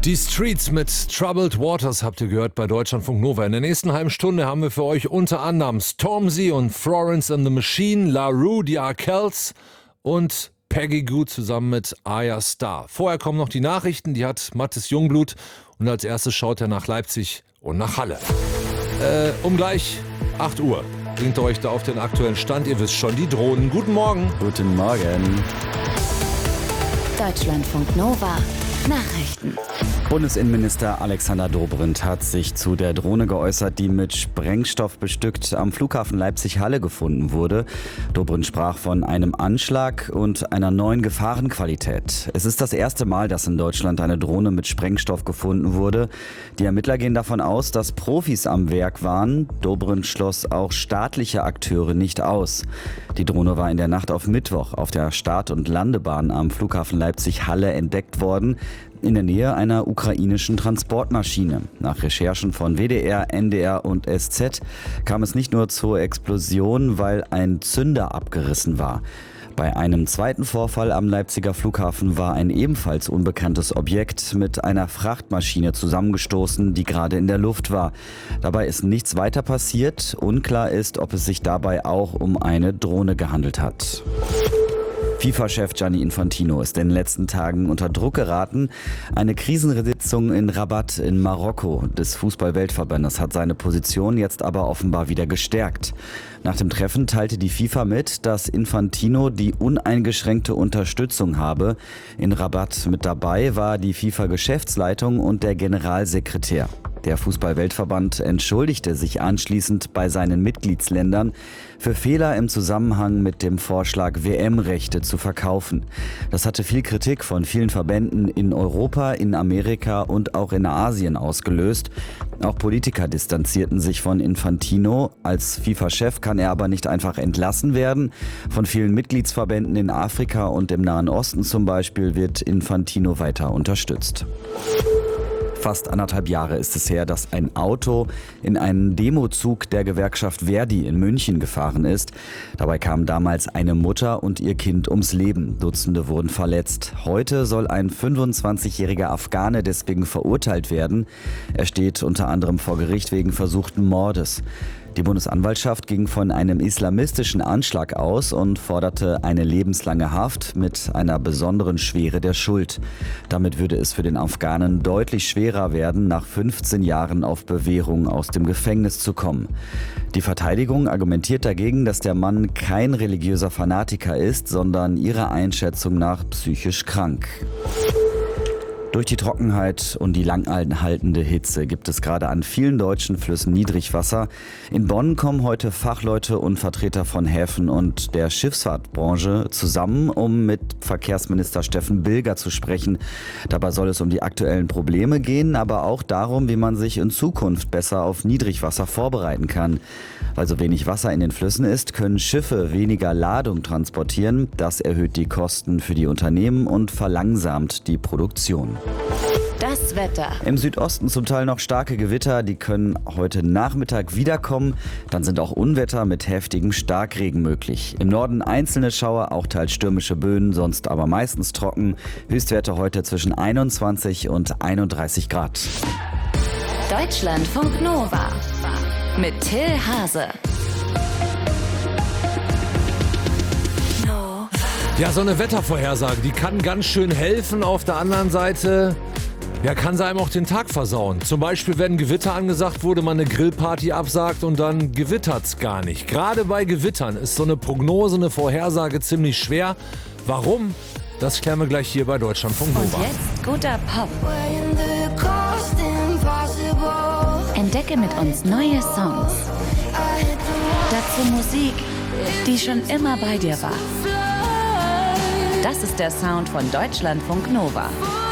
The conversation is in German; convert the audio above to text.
Die Streets mit Troubled Waters habt ihr gehört bei Deutschlandfunk Nova. In der nächsten halben Stunde haben wir für euch unter anderem Stormzy und Florence and the Machine, La Rue, die Arkells und Peggy Gou zusammen mit Aya Star. Vorher kommen noch die Nachrichten, die hat Mathis Jungblut und als erstes schaut er nach Leipzig und nach Halle. Um gleich 8 Uhr bringt er euch da auf den aktuellen Stand. Ihr wisst schon, die Drohnen. Guten Morgen. Guten Morgen. Deutschlandfunk Nova. Nachrichten. Bundesinnenminister Alexander Dobrindt hat sich zu der Drohne geäußert, die mit Sprengstoff bestückt am Flughafen Leipzig-Halle gefunden wurde. Dobrindt sprach von einem Anschlag und einer neuen Gefahrenqualität. Es ist das erste Mal, dass in Deutschland eine Drohne mit Sprengstoff gefunden wurde. Die Ermittler gehen davon aus, dass Profis am Werk waren. Dobrindt schloss auch staatliche Akteure nicht aus. Die Drohne war in der Nacht auf Mittwoch auf der Start- und Landebahn am Flughafen Leipzig-Halle entdeckt worden, in der Nähe einer ukrainischen Transportmaschine. Nach Recherchen von WDR, NDR und SZ kam es nicht nur zur Explosion, weil ein Zünder abgerissen war. Bei einem zweiten Vorfall am Leipziger Flughafen war ein ebenfalls unbekanntes Objekt mit einer Frachtmaschine zusammengestoßen, die gerade in der Luft war. Dabei ist nichts weiter passiert. Unklar ist, ob es sich dabei auch um eine Drohne gehandelt hat. FIFA-Chef Gianni Infantino ist in den letzten Tagen unter Druck geraten. Eine Krisensitzung in Rabat in Marokko des Fußball-Weltverbandes hat seine Position jetzt aber offenbar wieder gestärkt. Nach dem Treffen teilte die FIFA mit, dass Infantino die uneingeschränkte Unterstützung habe. In Rabat mit dabei war die FIFA-Geschäftsleitung und der Generalsekretär. Der Fußball-Weltverband entschuldigte sich anschließend bei seinen Mitgliedsländern für Fehler im Zusammenhang mit dem Vorschlag, WM-Rechte zu verkaufen. Das hatte viel Kritik von vielen Verbänden in Europa, in Amerika und auch in Asien ausgelöst. Auch Politiker distanzierten sich von Infantino. Als FIFA-Chef kann er aber nicht einfach entlassen werden. Von vielen Mitgliedsverbänden in Afrika und im Nahen Osten zum Beispiel wird Infantino weiter unterstützt. Fast 1,5 Jahre ist es her, dass ein Auto in einen Demozug der Gewerkschaft Verdi in München gefahren ist. Dabei kamen damals eine Mutter und ihr Kind ums Leben. Dutzende wurden verletzt. Heute soll ein 25-jähriger Afghane deswegen verurteilt werden. Er steht unter anderem vor Gericht wegen versuchten Mordes. Die Bundesanwaltschaft ging von einem islamistischen Anschlag aus und forderte eine lebenslange Haft mit einer besonderen Schwere der Schuld. Damit würde es für den Afghanen deutlich schwerer werden, nach 15 Jahren auf Bewährung aus dem Gefängnis zu kommen. Die Verteidigung argumentiert dagegen, dass der Mann kein religiöser Fanatiker ist, sondern ihrer Einschätzung nach psychisch krank. Durch die Trockenheit und die langanhaltende Hitze gibt es gerade an vielen deutschen Flüssen Niedrigwasser. In Bonn kommen heute Fachleute und Vertreter von Häfen und der Schifffahrtbranche zusammen, um mit Verkehrsminister Steffen Bilger zu sprechen. Dabei soll es um die aktuellen Probleme gehen, aber auch darum, wie man sich in Zukunft besser auf Niedrigwasser vorbereiten kann. Weil so wenig Wasser in den Flüssen ist, können Schiffe weniger Ladung transportieren. Das erhöht die Kosten für die Unternehmen und verlangsamt die Produktion. Das Wetter. Im Südosten zum Teil noch starke Gewitter, die können heute Nachmittag wiederkommen. Dann sind auch Unwetter mit heftigem Starkregen möglich. Im Norden einzelne Schauer, auch teils stürmische Böen, sonst aber meistens trocken. Höchstwerte heute zwischen 21 und 31 Grad. Deutschlandfunk Nova mit Till Hase. Ja, so eine Wettervorhersage, die kann ganz schön helfen. Auf der anderen Seite, ja, kann sie einem auch den Tag versauen. Zum Beispiel, wenn Gewitter angesagt wurde, man eine Grillparty absagt und dann gewittert's gar nicht. Gerade bei Gewittern ist so eine Prognose, eine Vorhersage ziemlich schwer. Warum? Das klären wir gleich hier bei Deutschlandfunk Nova. Und jetzt guter Pop. Entdecke mit uns neue Songs. Dazu Musik, die schon immer bei dir war. Das ist der Sound von Deutschlandfunk Nova.